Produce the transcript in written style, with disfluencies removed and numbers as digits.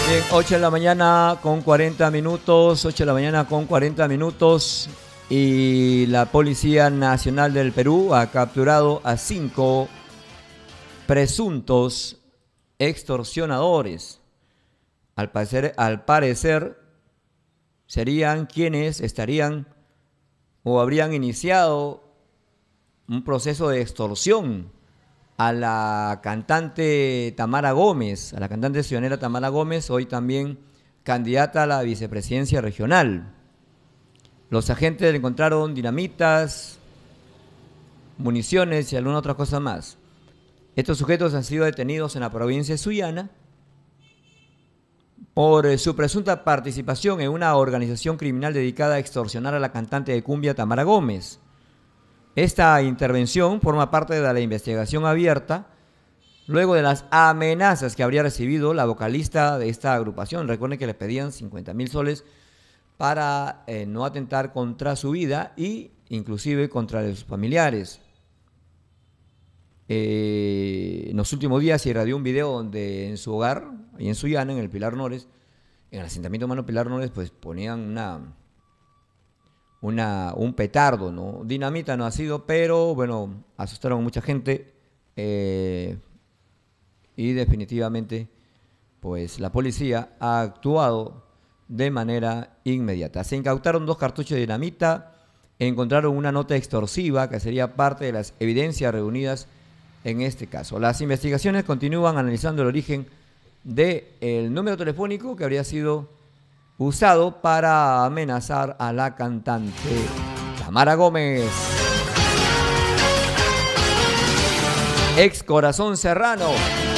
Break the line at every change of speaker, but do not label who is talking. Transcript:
Bien, 8 de la mañana con 40 minutos, 8 de la mañana con 40 minutos y la Policía Nacional del Perú ha capturado a 5 presuntos extorsionadores. Al parecer serían quienes estarían o habrían iniciado un proceso de extorsión a la cantante Tamara Gómez, a la cantante ciudadana Tamara Gómez, hoy también candidata a la vicepresidencia regional. Los agentes encontraron dinamitas, municiones y alguna otra cosa más. Estos sujetos han sido detenidos en la provincia de Sullana por su presunta participación en una organización criminal dedicada a extorsionar a la cantante de cumbia Tamara Gómez. Esta intervención forma parte de la investigación abierta luego de las amenazas que habría recibido la vocalista de esta agrupación. Recuerden que le pedían 50.000 soles para no atentar contra su vida e inclusive contra sus familiares. En los últimos días se irradió un video donde en su hogar, ahí en Sullana, en el Pilar Nores, en el asentamiento humano Pilar Nores, pues ponían un petardo, ¿no? Dinamita no ha sido, pero bueno, asustaron a mucha gente y definitivamente pues la policía ha actuado de manera inmediata. Se incautaron 2 cartuchos de dinamita, encontraron una nota extorsiva que sería parte de las evidencias reunidas en este caso. Las investigaciones continúan analizando el origen del número telefónico que habría sido usado para amenazar a la cantante Tamara Gómez. Ex Corazón Serrano